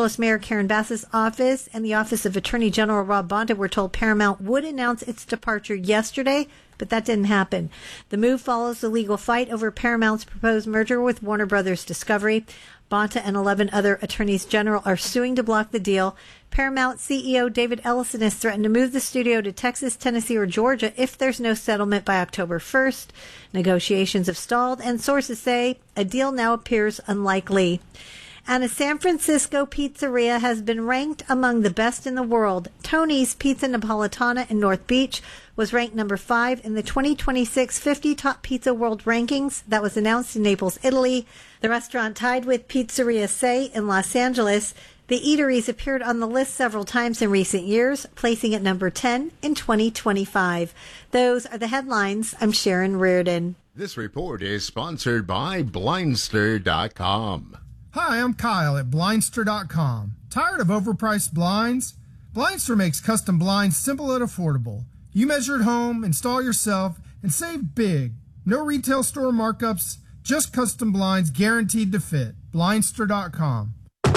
Angeles Mayor Karen Bass's office and the Office of Attorney General Rob Bonta were told Paramount would announce its departure yesterday, but that didn't happen. The move follows the legal fight over Paramount's proposed merger with Warner Brothers Discovery. Bonta and 11 other attorneys general are suing to block the deal. Paramount CEO David Ellison has threatened to move the studio to Texas, Tennessee, or Georgia if there's no settlement by October 1st. Negotiations have stalled, and sources say a deal now appears unlikely. And a San Francisco pizzeria has been ranked among the best in the world. Tony's Pizza Napolitana in North Beach was ranked number 5 in the 2026 50 Top Pizza World Rankings that was announced in Naples, Italy. The restaurant tied with Pizzeria Se in Los Angeles. The eateries appeared on the list several times in recent years, placing at number 10 in 2025. Those are the headlines. I'm Sharon Reardon. This report is sponsored by Blindster.com. Hi, I'm Kyle at Blindster.com. Tired of overpriced blinds? Blindster makes custom blinds simple and affordable. You measure at home, install yourself, and save big. No retail store markups, just custom blinds guaranteed to fit. Blindster.com.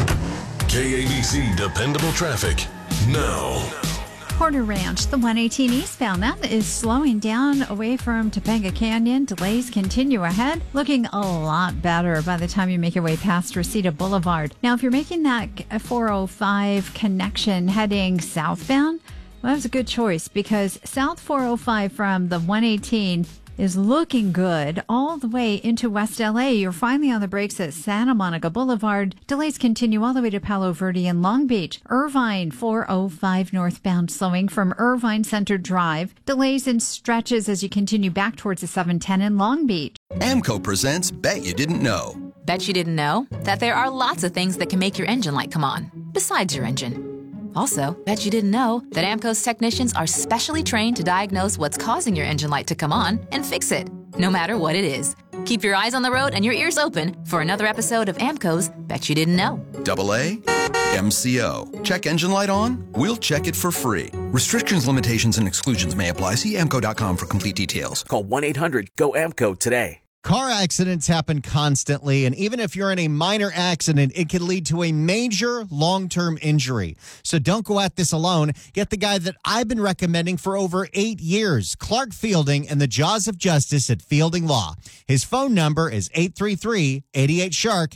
KABC Dependable Traffic now. Porter Ranch, the 118 eastbound, that is slowing down away from Topanga Canyon. Delays continue ahead, looking a lot better by the time you make your way past Reseda Boulevard. Now, if you're making that 405 connection heading southbound, well, that's a good choice because South 405 from the 118 is looking good all the way into West LA. You're finally on the brakes at Santa Monica Boulevard. Delays continue all the way to Palo Verde and Long Beach. Irvine 405 northbound slowing from Irvine Center Drive. Delays in stretches as you continue back towards the 710 in Long Beach. AMCO presents Bet You Didn't Know. Bet you didn't know that there are lots of things that can make your engine light come on, besides your engine. Also, bet you didn't know that AMCO's technicians are specially trained to diagnose what's causing your engine light to come on and fix it, no matter what it is. Keep your eyes on the road and your ears open for another episode of AMCO's Bet You Didn't Know. AA MCO. Check engine light on? We'll check it for free. Restrictions, limitations, and exclusions may apply. See AMCO.com for complete details. Call 1-800-GO-AMCO today. Car accidents happen constantly, and even if you're in a minor accident, it can lead to a major long-term injury. So don't go at this alone. Get the guy that I've been recommending for over 8 years, Clark Fielding and the Jaws of Justice at Fielding Law. His phone number is 833-88-SHARK,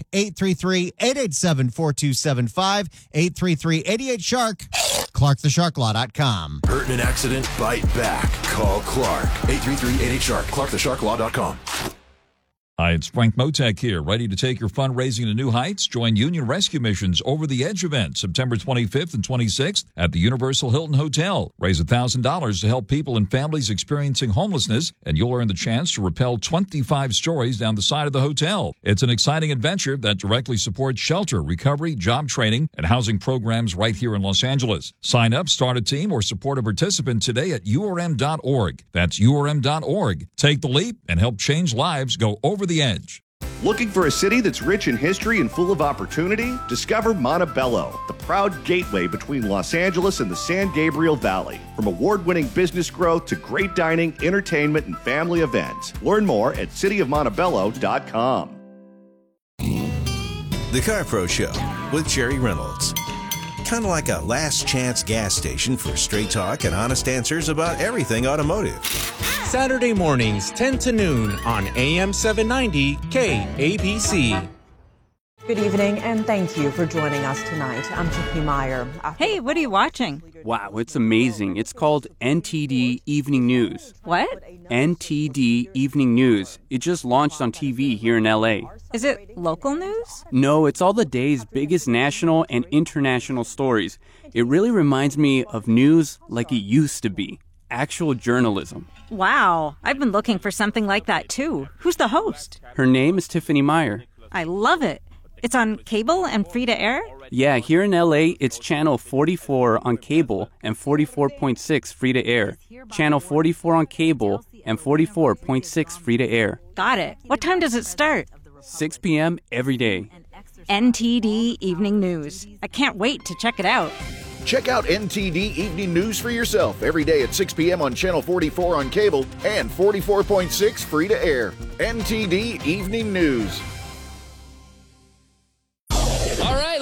833-887-4275, 833-88-SHARK, ClarkTheSharkLaw.com. Hurt in an accident? Bite back. Call Clark. 833-88-SHARK. ClarkTheSharkLaw.com. Hi, it's Frank Motek here, ready to take your fundraising to new heights. Join Union Rescue Mission's Over the Edge event, September 25th and 26th at the Universal Hilton Hotel. Raise $1,000 to help people and families experiencing homelessness, and you'll earn the chance to rappel 25 stories down the side of the hotel. It's an exciting adventure that directly supports shelter, recovery, job training, and housing programs right here in Los Angeles. Sign up, start a team, or support a participant today at urm.org. That's urm.org. Take the leap and help change lives. Go over the edge. Looking for a city that's rich in history and full of opportunity? Discover Montebello, the proud gateway between Los Angeles and the San Gabriel Valley. From award-winning business growth to great dining, entertainment, and family events. Learn more at cityofmontebello.com. The Car Pro Show with Jerry Reynolds. Kind of like a last chance gas station for straight talk and honest answers about everything automotive. Saturday mornings, 10 to noon on AM 790 KABC. Good evening, and thank you for joining us tonight. I'm Tiffany Meyer. Hey, what are you watching? Wow, it's amazing. It's called NTD Evening News. What? NTD Evening News. It just launched on TV here in LA. Is it local news? No, it's all the day's biggest national and international stories. It really reminds me of news like it used to be. Actual journalism. Wow, I've been looking for something like that too. Who's the host? Her name is Tiffany Meyer. I love it. It's on cable and free to air? Yeah, here in LA, it's channel 44 on cable and 44.6 free to air. Channel 44 on cable and 44.6 free to air. Got it. What time does it start? 6 p.m. every day. NTD Evening News. I can't wait to check it out. Check out NTD Evening News for yourself every day at 6 p.m. on Channel 44 on cable and 44.6 free to air. NTD Evening News. All right,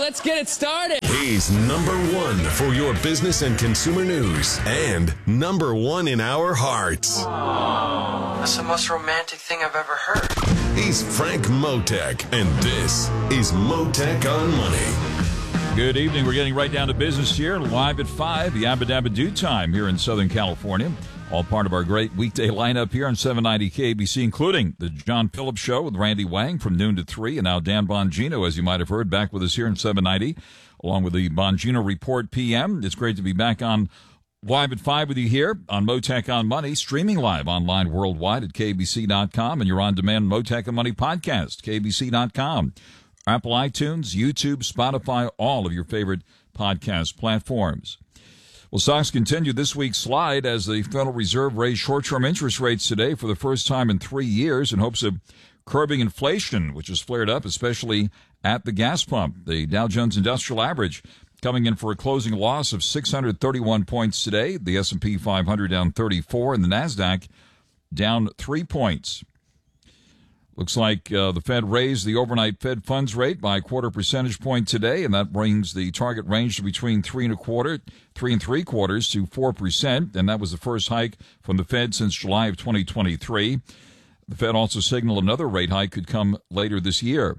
let's get it started. He's number one for your business and consumer news and number one in our hearts. That's the most romantic thing I've ever heard. He's Frank Motek, and this is Motek on Money. Good evening. We're getting right down to business here, live at 5, the Abba Dabba Do time here in Southern California. All part of our great weekday lineup here on 790 KBC, including the John Phillips Show with Randy Wang from noon to 3, and now Dan Bongino, as you might have heard, back with us here in 790, along with the Bongino Report PM. It's great to be back on live at 5 with you here on Motek on Money, streaming live online worldwide at KBC.com, and your on-demand Motek on Money podcast, KBC.com. Apple iTunes, YouTube, Spotify, all of your favorite podcast platforms. Well, stocks continue this week's slide as the Federal Reserve raised short-term interest rates today for the first time in 3 years in hopes of curbing inflation, which has flared up, especially at the gas pump. The Dow Jones Industrial Average coming in for a closing loss of 631 points today. The S&P 500 down 34, and the NASDAQ down 3 points. Looks like the Fed raised the overnight Fed funds rate by a quarter percentage point today, and that brings the target range to between 3 3/4 to 4%, and that was the first hike from the Fed since July of 2023. The Fed also signaled another rate hike could come later this year.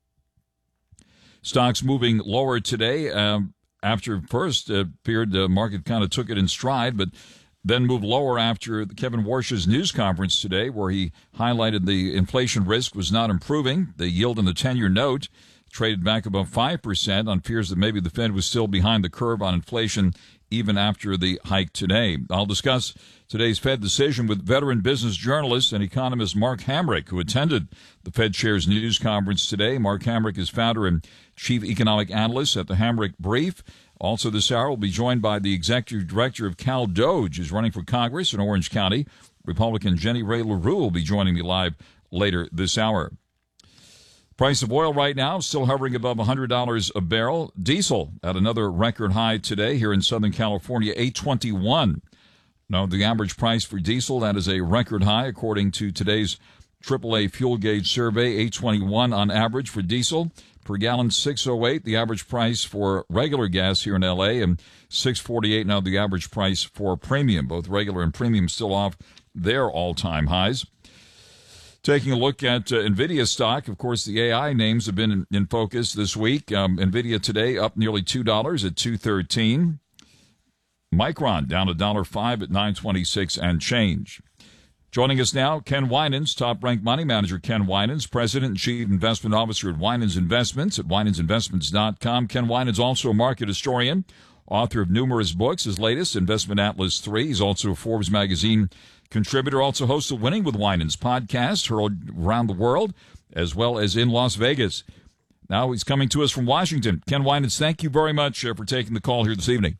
Stocks moving lower today after first appeared the market kind of took it in stride, but then moved lower after Kevin Warsh's news conference today, where he highlighted the inflation risk was not improving. The yield in the 10-year note traded back above 5% on fears that maybe the Fed was still behind the curve on inflation even after the hike today. I'll discuss today's Fed decision with veteran business journalist and economist Mark Hamrick, who attended the Fed Chair's news conference today. Mark Hamrick is founder and chief economic analyst at the Hamrick Brief. Also this hour, we'll be joined by the executive director of Cal Doge, who's running for Congress in Orange County. Republican Jenny Ray LaRue will be joining me live later this hour. Price of oil right now still hovering above $100 a barrel. Diesel at another record high today here in Southern California, $8.21. Now, the average price for diesel, that is a record high according to today's AAA fuel gauge survey, $8.21 on average for diesel. Per gallon, $6.08, the average price for regular gas here in L.A., and $6.48 now the average price for premium. Both regular and premium still off their all-time highs. Taking a look at NVIDIA stock, of course, the AI names have been in focus this week. NVIDIA today up nearly $2 at $2.13. Micron down $1.05 at $9.26 and change. Joining us now, Ken Winans, top-ranked money manager. Ken Winans, president and chief investment officer at Winans Investments at winansinvestments.com. Ken Winans, also a market historian, author of numerous books. His latest, Investment Atlas 3. He's also a Forbes magazine contributor, also hosts a Winning with Winans podcast, heard around the world, as well as in Las Vegas. Now he's coming to us from Washington. Ken Winans, thank you very much for taking the call here this evening.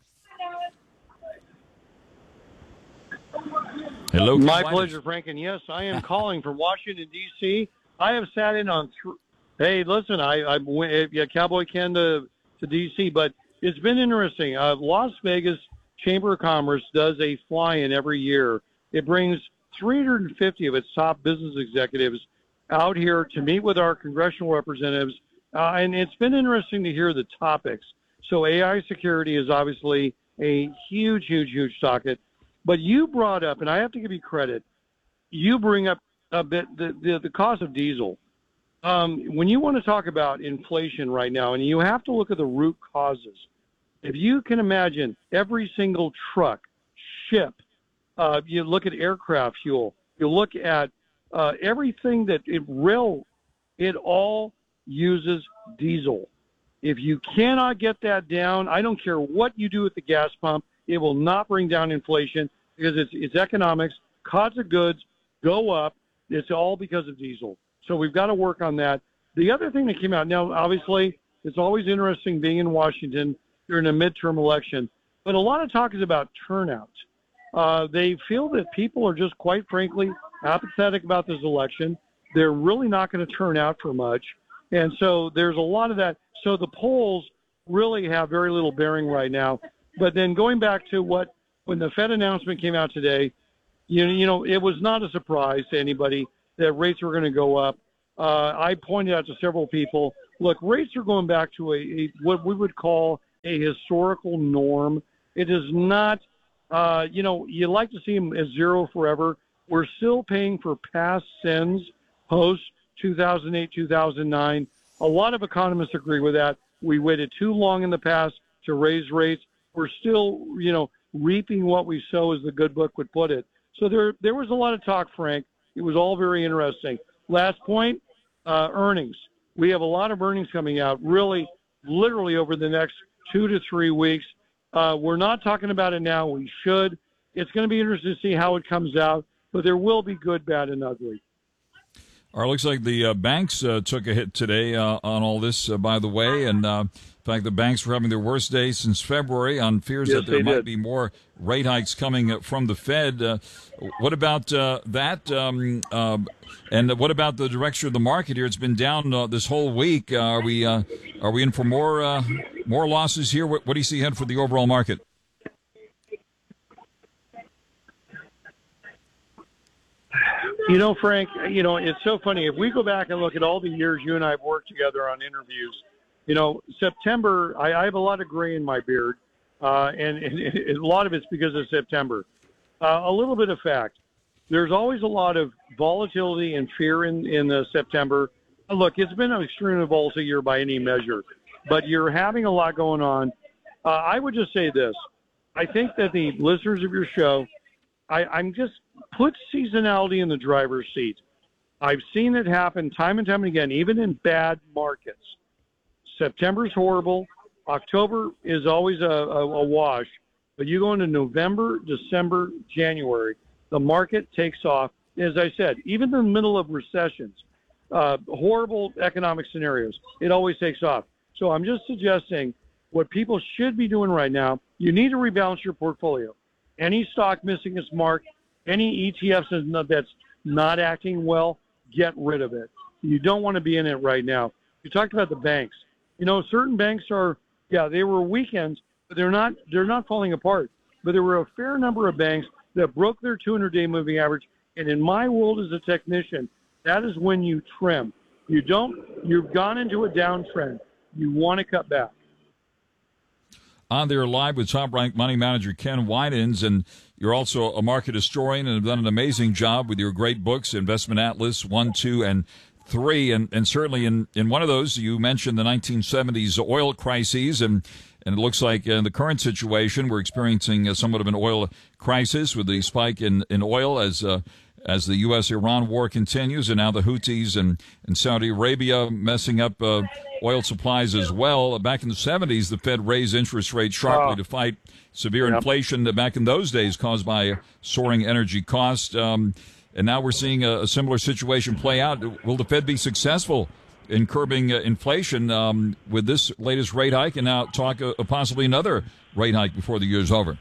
Hello, my pleasure, Frank. And yes, I am calling from Washington, D.C. I have sat in on hey, listen, I went Cowboy Ken to D.C., but it's been interesting. Las Vegas Chamber of Commerce does a fly-in every year. It brings 350 of its top business executives out here to meet with our congressional representatives, and it's been interesting to hear the topics. So AI security is obviously a huge, huge, huge topic. But you brought up, and I have to give you credit, you bring up a bit the cost of diesel. When you want to talk about inflation right now, and you have to look at the root causes, if you can imagine every single truck, ship, you look at aircraft fuel, you look at everything that it all uses diesel. If you cannot get that down, I don't care what you do at the gas pump, it will not bring down inflation because it's economics. Cost of goods go up. It's all because of diesel. So we've got to work on that. The other thing that came out, now, obviously, it's always interesting being in Washington during a midterm election, but a lot of talk is about turnout. They feel that people are just, quite frankly, apathetic about this election. They're really not going to turn out for much. And so there's a lot of that. So the polls really have very little bearing right now. But then going back to when the Fed announcement came out today, you know, it was not a surprise to anybody that rates were going to go up. I pointed out to several people, look, rates are going back to a what we would call a historical norm. It is not, you like to see them as zero forever. We're still paying for past sins post 2008, 2009. A lot of economists agree with that. We waited too long in the past to raise rates. We're still, reaping what we sow, as the good book would put it. So there was a lot of talk, Frank. It was all very interesting. Last point, earnings. We have a lot of earnings coming out, really, literally over the next 2 to 3 weeks. We're not talking about it now. We should. It's going to be interesting to see how it comes out, but there will be good, bad, and ugly. All right, looks like the banks took a hit today on all this, by the way. And in fact, the banks were having their worst day since February on fears that there might be more rate hikes coming from the Fed. What about that? And what about the direction of the market here? It's been down this whole week. Are we in for more losses here? What do you see ahead for the overall market? Frank, it's so funny. If we go back and look at all the years you and I have worked together on interviews, September, I have a lot of gray in my beard, and a lot of it's because of September. A little bit of fact. There's always a lot of volatility and fear in September. Look, it's been an extremely volatile year by any measure, but you're having a lot going on. I would just say this. I think that the listeners of your show, I'm just put seasonality in the driver's seat. I've seen it happen time and time again, even in bad markets. September's horrible. October is always a wash. But you go into November, December, January, the market takes off. As I said, even in the middle of recessions, horrible economic scenarios, it always takes off. So I'm just suggesting what people should be doing right now, you need to rebalance your portfolio. Any stock missing its mark, any ETFs that's not acting well, get rid of it. You don't want to be in it right now. You talked about the banks. Certain banks they were weekends, but they're not falling apart. But there were a fair number of banks that broke their 200-day moving average. And in my world as a technician, that is when you trim. You've gone into a downtrend. You want to cut back. On there live with top-ranked money manager Ken Winans, and you're also a market historian and have done an amazing job with your great books, Investment Atlas 1, 2, and 3. And certainly in one of those, you mentioned the 1970s oil crises, and it looks like in the current situation, we're experiencing somewhat of an oil crisis with the spike in oil as the U.S.-Iran war continues, and now the Houthis and Saudi Arabia messing up oil supplies as well. Back in the 70s, the Fed raised interest rates sharply to fight severe inflation back in those days caused by soaring energy costs. And now we're seeing a similar situation play out. Will the Fed be successful in curbing inflation with this latest rate hike and now talk of possibly another rate hike before the year's over?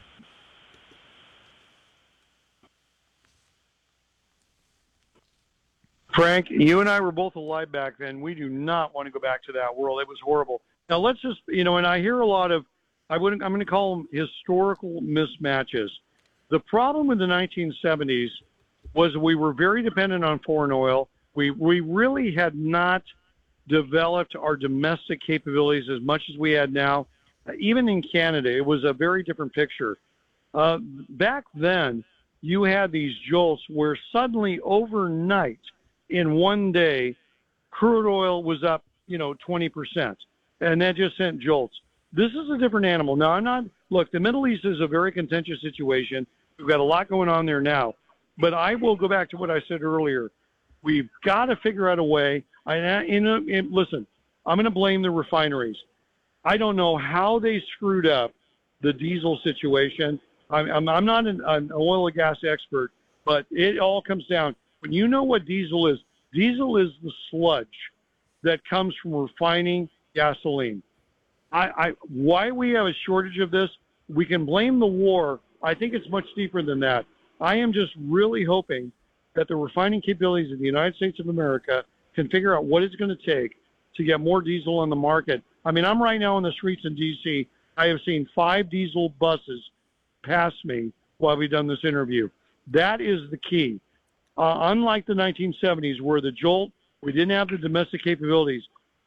Frank, you and I were both alive back then. We do not want to go back to that world. It was horrible. Now let's just, and I hear a lot of, I'm going to call them historical mismatches. The problem with the 1970s was we were very dependent on foreign oil. We really had not developed our domestic capabilities as much as we had now. Even in Canada, it was a very different picture. Back then, you had these jolts where suddenly overnight, in one day, crude oil was up, 20%. And that just sent jolts. This is a different animal. Now, look, the Middle East is a very contentious situation. We've got a lot going on there now. But I will go back to what I said earlier. We've got to figure out a way. Listen, I'm going to blame the refineries. I don't know how they screwed up the diesel situation. I'm not an oil and gas expert, but it all comes down. When you know what diesel is the sludge that comes from refining gasoline. Why we have a shortage of this, we can blame the war. I think it's much deeper than that. I am just really hoping that the refining capabilities of the United States of America can figure out what it's going to take to get more diesel on the market. I mean, I'm right now on the streets in D.C. I have seen 5 diesel buses pass me while we've done this interview. That is the key. Unlike the 1970s where the jolt, we didn't have the domestic capabilities,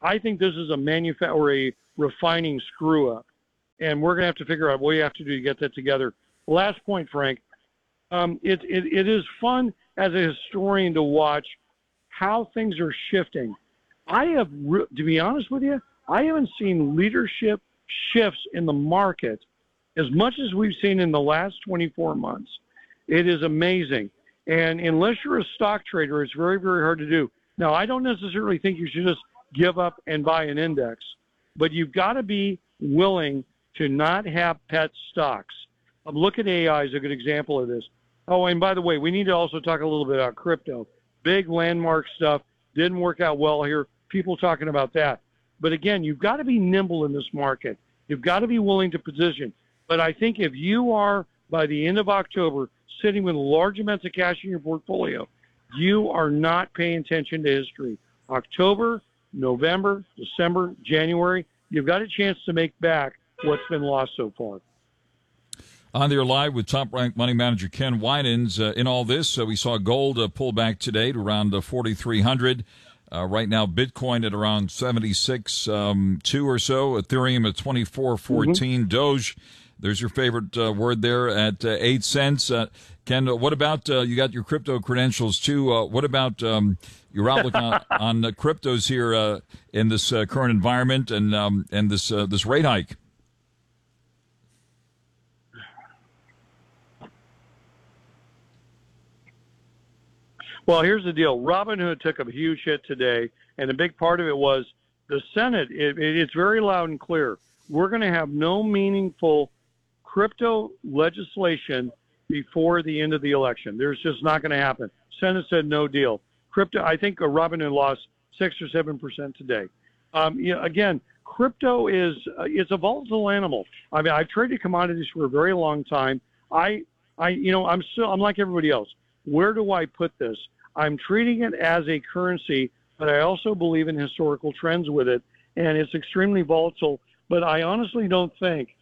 I think this is a refining screw up, and we're going to have to figure out what we have to do to get that together. Last point, Frank. It is fun as a historian to watch how things are shifting. To be honest with you, I haven't seen leadership shifts in the market as much as we've seen in the last 24 months. It is amazing. And unless you're a stock trader, it's very, very hard to do. Now, I don't necessarily think you should just give up and buy an index, but you've got to be willing to not have pet stocks. Look at AI as a good example of this. Oh, and by the way, we need to also talk a little bit about crypto. Big landmark stuff. Didn't work out well here. People talking about that. But again, you've got to be nimble in this market. You've got to be willing to position. But I think if you are, by the end of October, sitting with large amounts of cash in your portfolio, you are not paying attention to history. October, November, December, January, you've got a chance to make back what's been lost so far. On there live with top-ranked money manager Ken Winans. In all this, we saw gold pull back today to around 4,300. Right now, Bitcoin at around 76.2 or so. Ethereum at 24.14. Doge, there's your favorite word there, at 8 cents. Ken, what about you got your crypto credentials too? What about your outlook on cryptos here in this current environment and this rate hike? Well, here's the deal. Robinhood took a huge hit today, and a big part of it was the Senate. It's very loud and clear. We're going to have no meaningful crypto legislation before the end of the election. There's just not going to happen. Senate said no deal. Crypto, I think Robinhood lost 6 or 7% today. Again, crypto it's a volatile animal. I mean, I've traded commodities for a very long time. I'm like everybody else. Where do I put this? I'm treating it as a currency, but I also believe in historical trends with it, and it's extremely volatile. But I honestly don't think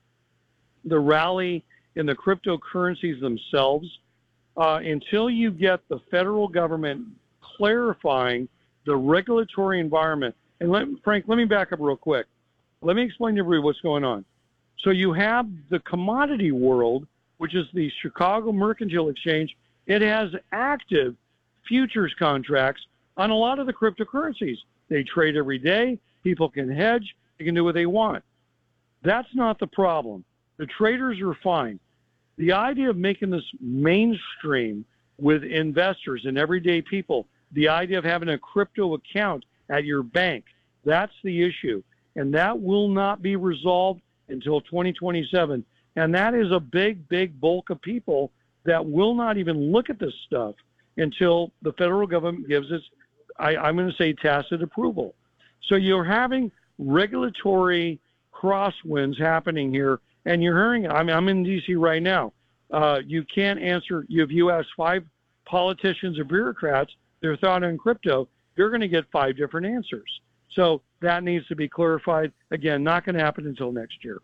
the rally in the cryptocurrencies themselves, until you get the federal government clarifying the regulatory environment. And Frank, let me back up real quick. Let me explain to everybody what's going on. So you have the commodity world, which is the Chicago Mercantile Exchange. It has active futures contracts on a lot of the cryptocurrencies. They trade every day. People can hedge. They can do what they want. That's not the problem. The traders are fine. The idea of making this mainstream with investors and everyday people, the idea of having a crypto account at your bank, that's the issue. And that will not be resolved until 2027. And that is a big, big bulk of people that will not even look at this stuff until the federal government gives its, I'm going to say, tacit approval. So you're having regulatory crosswinds happening here, and you're hearing it. I'm in D.C. right now. You can't answer. If you ask 5 politicians or bureaucrats their thought on crypto, you're going to get 5 different answers. So that needs to be clarified. Again, not going to happen until next year.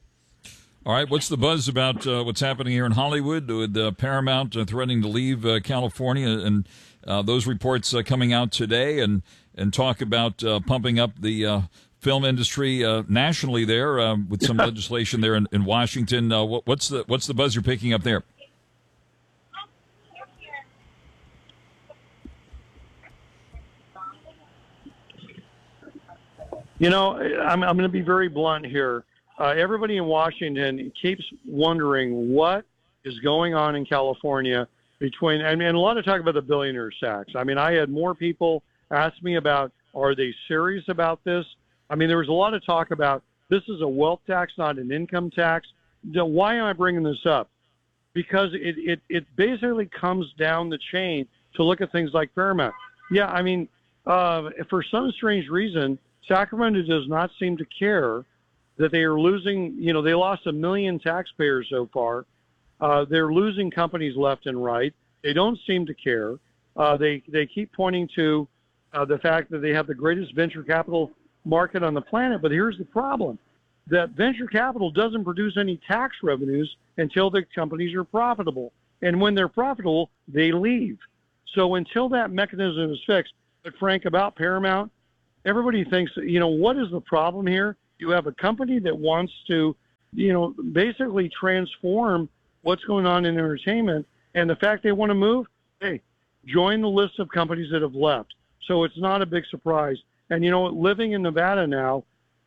All right, what's the buzz about what's happening here in Hollywood with Paramount threatening to leave California, and those reports coming out today, and talk about pumping up the film industry nationally there with some legislation there in Washington. What's the buzz you're picking up there? You know, I'm going to be very blunt here. Everybody in Washington keeps wondering what is going on in California between, and a lot of talk about the billionaire tax. I mean, I had more people ask me about, are they serious about this? I mean, there was a lot of talk about this is a wealth tax, not an income tax. Why am I bringing this up? Because it basically comes down the chain to look at things like Paramount. Yeah, I mean, for some strange reason, Sacramento does not seem to care that they are losing, they lost 1 million taxpayers so far. They're losing companies left and right. They don't seem to care. They keep pointing to the fact that they have the greatest venture capital market on the planet. But here's the problem, that venture capital doesn't produce any tax revenues until the companies are profitable. And when they're profitable, they leave. So until that mechanism is fixed, but Frank, about Paramount, everybody thinks, what is the problem here? You have a company that wants to, basically transform what's going on in entertainment. And the fact they want to move, hey, join the list of companies that have left. So it's not a big surprise. And, living in Nevada now,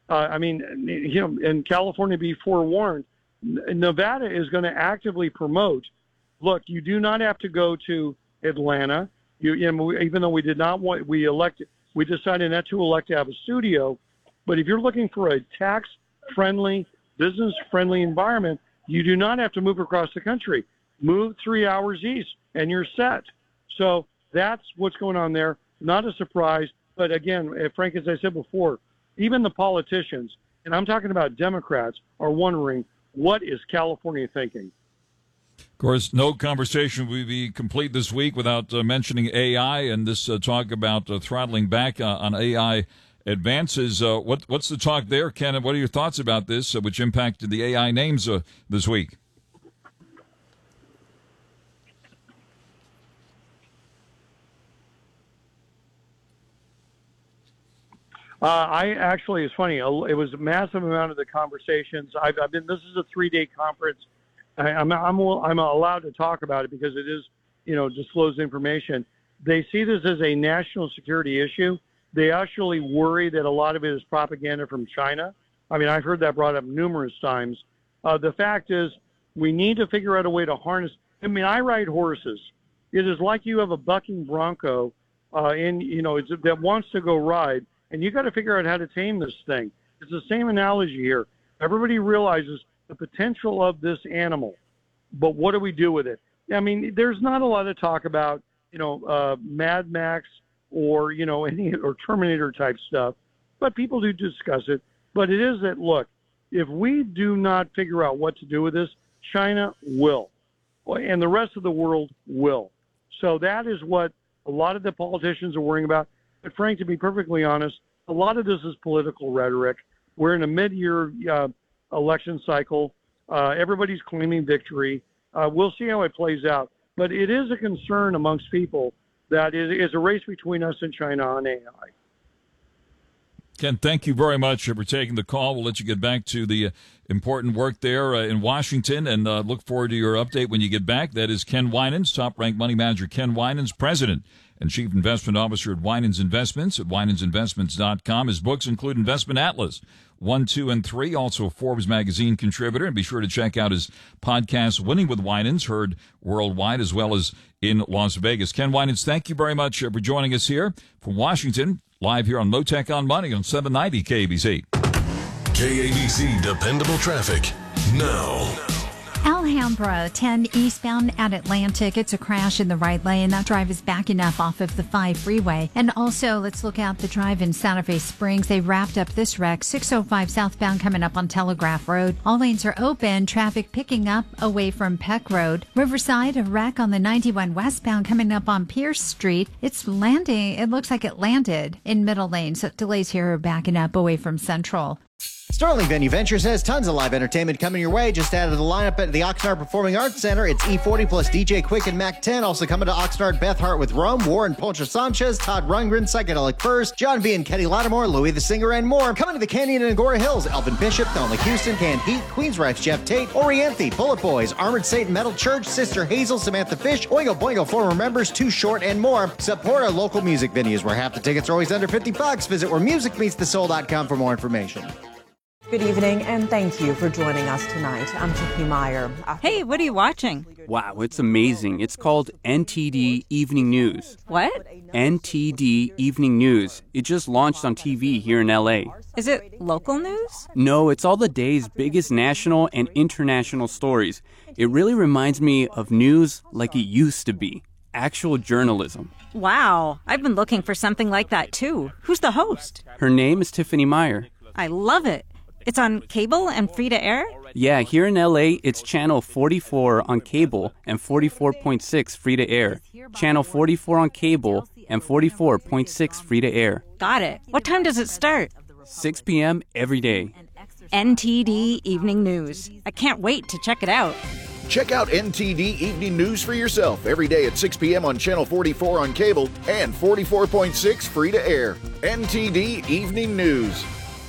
in California, be forewarned, Nevada is going to actively promote, look, you do not have to go to Atlanta. Even though we did not want, we decided not to elect to have a studio. But if you're looking for a tax-friendly, business-friendly environment, you do not have to move across the country. Move 3 hours east, and you're set. So that's what's going on there. Not a surprise. But again, Frank, as I said before, even the politicians, and I'm talking about Democrats, are wondering, what is California thinking? Of course, no conversation would be complete this week without mentioning AI and this talk about throttling back on AI advances. What's the talk there, Ken? And what are your thoughts about this, which impacted the AI names this week? It's funny. It was a massive amount of the conversations. This is a 3-day conference. I'm allowed to talk about it because it is, disclosed information. They see this as a national security issue. They actually worry that a lot of it is propaganda from China. I've heard that brought up numerous times. The fact is, we need to figure out a way to harness. I ride horses. It is like you have a bucking bronco, that wants to go ride. And you got to figure out how to tame this thing. It's the same analogy here. Everybody realizes the potential of this animal, but what do we do with it? There's not a lot of talk about, Mad Max or, or Terminator type stuff, but people do discuss it. But it is that, look, if we do not figure out what to do with this, China will, and the rest of the world will. So that is what a lot of the politicians are worrying about. But Frank, to be perfectly honest, a lot of this is political rhetoric. We're in a mid-year election cycle. Everybody's claiming victory. We'll see how it plays out. But it is a concern amongst people that it is a race between us and China on AI. Ken, thank you very much for taking the call. We'll let you get back to the important work there in Washington, and look forward to your update when you get back. That is Ken Winans, top-ranked money manager Ken Winans, president and chief investment officer at Winans Investments at winansinvestments.com. His books include Investment Atlas 1, 2, and 3, also a Forbes magazine contributor. And be sure to check out his podcast, Winning with Winans, heard worldwide as well as in Las Vegas. Ken Winans, thank you very much for joining us here from Washington, live here on MoTech on Money on 790 KABC. KABC Dependable Traffic now. Alhambra 10 eastbound at Atlantic. It's a crash in the right lane. That drive is backing up off of the 5 freeway. And also, let's look out the drive in Santa Fe Springs. They wrapped up this wreck. 605 southbound coming up on Telegraph Road. All lanes are open. Traffic picking up away from Peck Road. Riverside, a wreck on the 91 westbound coming up on Pierce Street. It's landing. It looks like it landed in middle lane. So delays here are backing up away from Central. Sterling Venue Ventures has tons of live entertainment coming your way. Just added the lineup at the Oxnard Performing Arts Center. It's E40 plus DJ Quick and Mac 10. Also coming to Oxnard, Beth Hart with Rome, Warren Poncho Sanchez, Todd Rundgren, Psychedelic Furs, John V. and Kenny Lattimore, Louis the Singer, and more. Coming to the Canyon and Agora Hills, Elvin Bishop, Thelma Houston, Canned Heat, Queensrÿche, Jeff Tate, Orianthi, Bullet Boys, Armored Satan Metal Church, Sister Hazel, Samantha Fish, Oingo Boingo, former members, Too Short, and more. Support our local music venues where half the tickets are always under $50. Visit wheremusicmeetsthesoul.com for more information. Good evening, and thank you for joining us tonight. I'm Chippy Meyer. Hey, what are you watching? Wow, it's amazing. It's called NTD Evening News. What? NTD Evening News. It just launched on TV here in LA. Is it local news? No, it's all the day's biggest national and international stories. It really reminds me of news like it used to be. Actual journalism. Wow, I've been looking for something like that too. Who's the host? Her name is Tiffany Meyer. I love it. It's on cable and free to air? Yeah, here in LA, it's channel 44 on cable and 44.6 free to air. Channel 44 on cable and 44.6 free to air. Got it. What time does it start? 6 p.m. every day. NTD Evening News. I can't wait to check it out. Check out NTD Evening News for yourself every day at 6 p.m. on Channel 44 on cable and 44.6 free to air. NTD Evening News.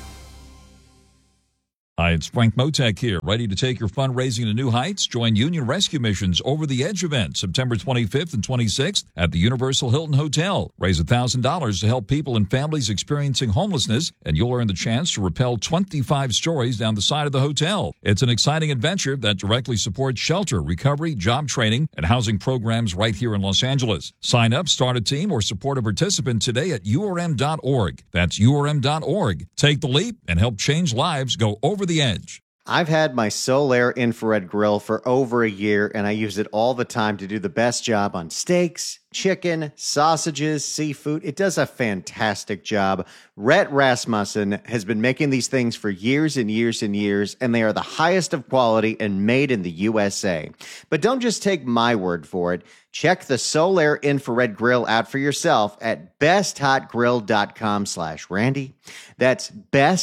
Hi, it's Frank Motek here, ready to take your fundraising to new heights. Join Union Rescue Mission's Over the Edge event, September 25th and 26th at the Universal Hilton Hotel. Raise $1,000 to help people and families experiencing homelessness, and you'll earn the chance to rappel 25 stories down the side of the hotel. It's an exciting adventure that directly supports shelter, recovery, job training, and housing programs right here in Los Angeles. Sign up, start a team, or support a participant today at urm.org. That's urm.org. Take the leap and help change lives. Go over the edge. I've had my Solaire infrared grill for over a year, and I use it all the time to do the best job on steaks, chicken, sausages, seafood. It does a fantastic job. Rhett Rasmussen has been making these things for years and years and years, and they are the highest of quality and made in the USA. But don't just take my word for it. Check the Solaire infrared grill out for yourself at besthotgrill.com/Randy. That's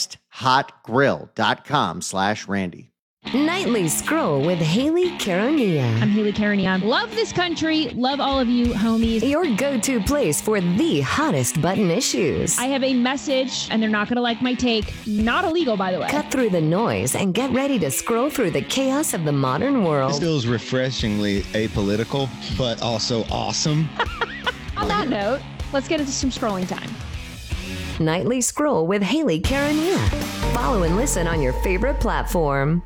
besthotgrill.com/Randy. Nightly Scroll with Haley Caronia. I'm Haley Caronia. Love this country. Love all of you, homies. Your go-to place for the hottest button issues. I have a message, and they're not going to like my take. Not illegal, by the way. Cut through the noise and get ready to scroll through the chaos of the modern world. This feels refreshingly apolitical, but also awesome. On that note, let's get into some scrolling time. Nightly Scroll with Haley Caronia. Follow and listen on your favorite platform.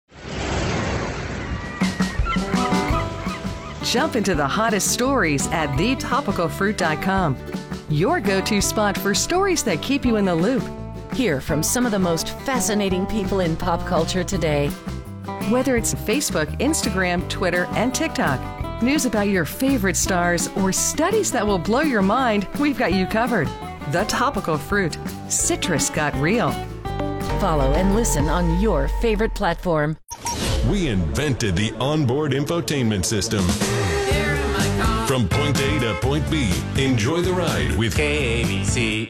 Jump into the hottest stories at thetopicalfruit.com. Your go-to spot for stories that keep you in the loop. Hear from some of the most fascinating people in pop culture today. Whether it's Facebook, Instagram, Twitter, and TikTok, news about your favorite stars, or studies that will blow your mind, we've got you covered. The Topical Fruit. Citrus got real. Follow and listen on your favorite platform. We invented the onboard infotainment system. From point A to point B, enjoy the ride with KABC.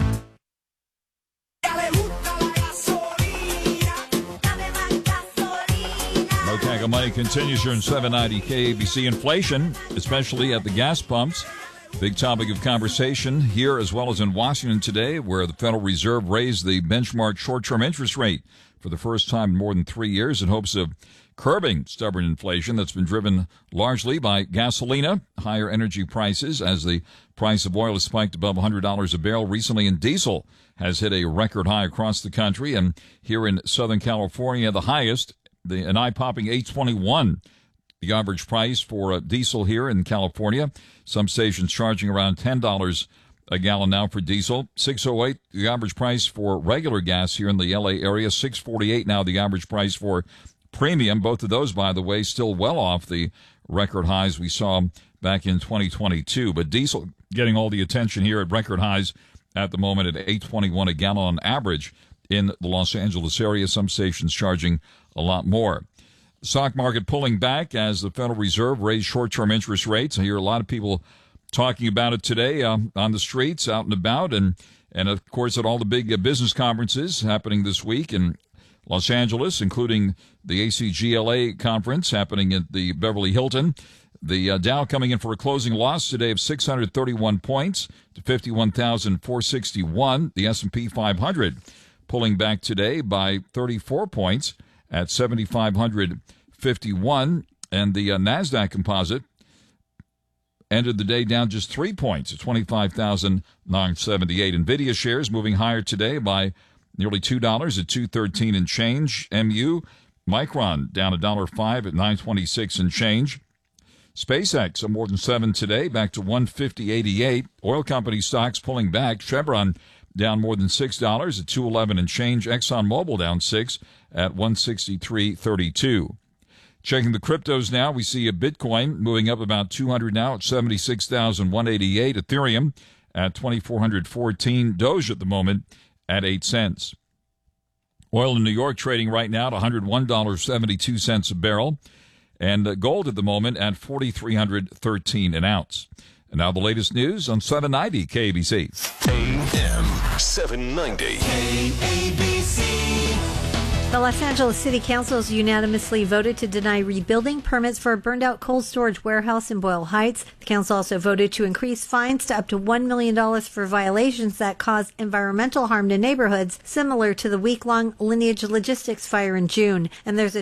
Motaga Money continues here in 790 KABC. Inflation, especially at the gas pumps, big topic of conversation here as well as in Washington today, where the Federal Reserve raised the benchmark short-term interest rate for the first time in more than 3 years in hopes of curbing stubborn inflation that's been driven largely by gasolina, higher energy prices as the price of oil has spiked above $100 a barrel recently, and diesel has hit a record high across the country. And here in Southern California, the highest, an eye-popping $8.21. The average price for diesel here in California. Some stations charging around $10 a gallon now for diesel. $6.08 the average price for regular gas here in the LA area. $6.48 now the average price for premium. Both of those, by the way, still well off the record highs we saw back in 2022. But diesel getting all the attention here at record highs at the moment at $8.21 a gallon on average in the Los Angeles area. Some stations charging a lot more. Stock market pulling back as the Federal Reserve raised short-term interest rates. I hear a lot of people talking about it today on the streets, out and about, and of course at all the big business conferences happening this week in Los Angeles, including the ACGLA conference happening at the Beverly Hilton. The Dow coming in for a closing loss today of 631 points to 51,461. The S&P 500 pulling back today by 34 points at 7,551. And the NASDAQ composite ended the day down just 3 points at 25,978. NVIDIA shares moving higher today by nearly $2 at $213 and change. MU, Micron down $1.05 at $926 and change. SpaceX more than 7 today, back to $150.88. Oil company stocks pulling back. Chevron down more than $6 at $211 and change. ExxonMobil down 6 at $163.32. Checking the cryptos now, we see a Bitcoin moving up about 200 now at 76,188. Ethereum at 2,414. Doge at the moment at 8 cents. Oil in New York trading right now at $101.72 a barrel. And gold at the moment at $4,313 an ounce. And now the latest news on 790 KABC. AM 790. KABC. The Los Angeles City Council has unanimously voted to deny rebuilding permits for a burned-out cold storage warehouse in Boyle Heights. The council also voted to increase fines to up to $1 million for violations that cause environmental harm to neighborhoods, similar to the week-long Lineage Logistics fire in June. And there's a